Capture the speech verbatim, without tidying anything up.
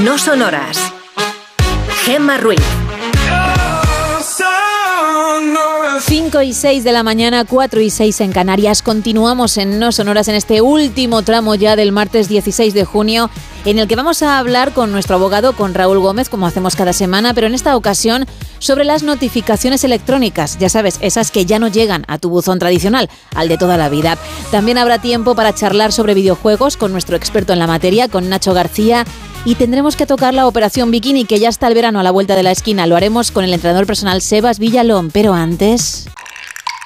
No Sonoras. Gemma Ruiz. cinco y seis de la mañana, cuatro y seis en Canarias. Continuamos en No Sonoras en este último tramo ya del martes dieciséis de junio, en el que vamos a hablar con nuestro abogado, con Raúl Gómez, como hacemos cada semana, pero en esta ocasión sobre las notificaciones electrónicas. Ya sabes, esas que ya no llegan a tu buzón tradicional, al de toda la vida. También habrá tiempo para charlar sobre videojuegos con nuestro experto en la materia, con Nacho García. Y tendremos que tocar la Operación Bikini, que ya está el verano a la vuelta de la esquina. Lo haremos con el entrenador personal Sebas Villalón, pero antes...